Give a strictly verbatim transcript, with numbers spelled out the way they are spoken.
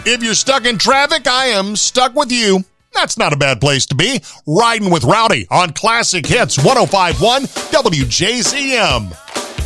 If you're stuck in traffic, I am stuck with you. That's not a bad place to be. Riding with Rowdy on Classic Hits one oh five point one W J Z M.